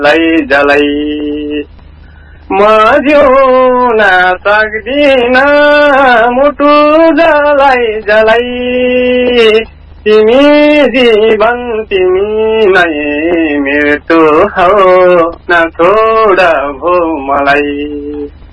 जलै म जिउन सक्दिन मुटु जलै तिमी जीवन तिमी नै मृत्यु हौ न छोड भो मलाई